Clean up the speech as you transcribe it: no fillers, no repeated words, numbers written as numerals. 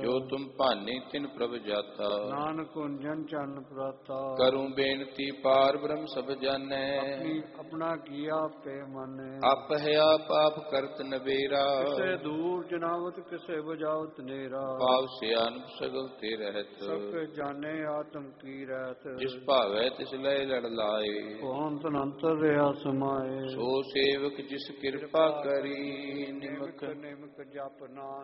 ਜੋ ਤੁਮ ਭਾਨੇ ਤਿਨ ਪ੍ਰਭ ਜਾਤਾ। ਨਾਨਕ ਉਂਜਨ ਚਰਨ ਪ੍ਰਾਤਾ। ਕਰੂੰ ਬੇਨਤੀ ਪਾਰ ਬ੍ਰਹਮ ਸਭ ਜਾਣੈ। ਆਪਣਾ ਕੀਆ ਆਪੇ ਮਾਨੈ। ਆਪ ਹੈ ਆਪ ਆਪ ਕਰਤ ਨਬੇਰਾ। ਕਿਸੇ ਦੂਰ ਜਨਾਵਤ ਕਿਸੇ ਬੁਝਾਵਤ ਨੇਰਾ। ਭਾਵ ਸਿਆਨ ਸਗਲ ਤੇ ਰਹਿਤ। ਸਭ ਜਾਣੇ ਆਤਮ ਕੀ ਰਹਿਤ। ਜਿਸ ਭਾਵੈ ਤਿਸ ਲੈ ਲੜ ਲਾਏ। ਭਵੰਤ ਅੰਤਰ ਰਿਹਾ ਸਮਾਏ। ਸੋ ਸੇਵਕ ਜਿਸ ਕਿਰਪਾ ਕਰੀ। ਨਿਮਕ ਨਿਮਕ ਜਪ ਨਾਨਕ